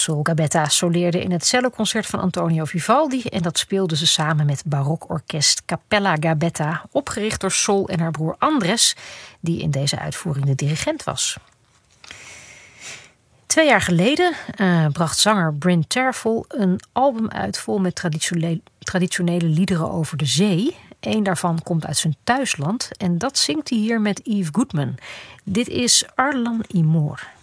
Sol Gabetta soleerde in het celloconcert van Antonio Vivaldi en dat speelde ze samen met barokorkest Cappella Gabetta, opgericht door Sol en haar broer Andres, die in deze uitvoering de dirigent was. 2 jaar geleden bracht zanger Bryn Terfel een album uit vol met traditionele liederen over de zee. Eén daarvan komt uit zijn thuisland en dat zingt hij hier met Yves Goodman. Dit is Arlan y Moor.